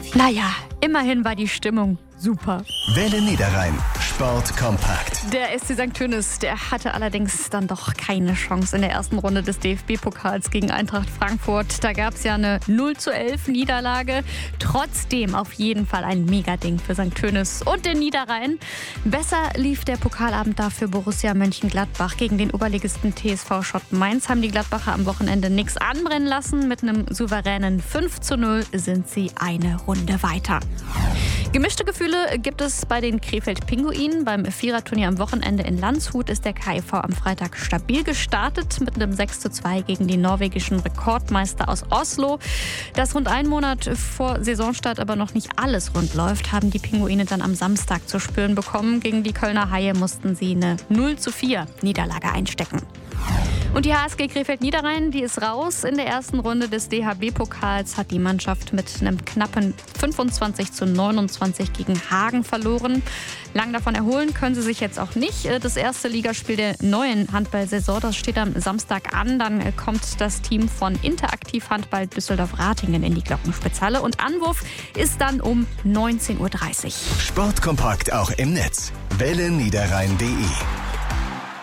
Naja, immerhin war die Stimmung super. Welle Niederrhein. Sport kompakt. Der SC St. Tönnies, der hatte allerdings dann doch keine Chance in der ersten Runde des DFB-Pokals gegen Eintracht Frankfurt. Da gab es ja eine 0:11 Niederlage. Trotzdem auf jeden Fall ein Megading für St. Tönnies und den Niederrhein. Besser lief der Pokalabend da für Borussia Mönchengladbach. Gegen den Oberligisten TSV Schott Mainz haben die Gladbacher am Wochenende nichts anbrennen lassen. Mit einem souveränen 5:0 sind sie eine Runde weiter. Gemischte Gefühle gibt es bei den Krefeld-Pinguinen. Beim Viererturnier am Wochenende in Landshut ist der KIV am Freitag stabil gestartet mit einem 6:2 gegen die norwegischen Rekordmeister aus Oslo. Dass rund einen Monat vor Saisonstart aber noch nicht alles rund läuft, haben die Pinguine dann am Samstag zu spüren bekommen. Gegen die Kölner Haie mussten sie eine 0:4 Niederlage einstecken. Und die HSG Krefeld-Niederrhein, die ist raus. In der ersten Runde des DHB-Pokals hat die Mannschaft mit einem knappen 25:29 gegen Hagen verloren. Lang davon erholen können sie sich jetzt auch nicht. Das erste Ligaspiel der neuen Handball-Saison, das steht am Samstag an. Dann kommt das Team von Interaktiv Handball Düsseldorf-Ratingen in die Glockenspitzhalle. Und Anwurf ist dann um 19:30 Uhr. Sportkompakt auch im Netz. welleniederrhein.de